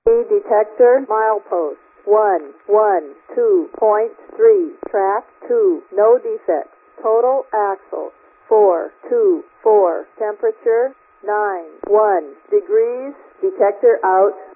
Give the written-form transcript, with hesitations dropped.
detector milepost 112.3, track 2, no defects. Total axle 424, temperature 91 degrees, detector out.